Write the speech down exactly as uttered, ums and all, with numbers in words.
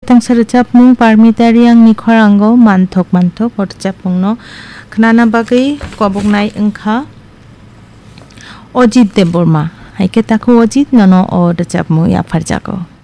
tang sarjapmung parmitari ang nikhorango manthok manthok o rajapmungno khnana bagui koboknai wngkha Ojit Deborma haike taku Ojit nono o rajapmung yafarjago.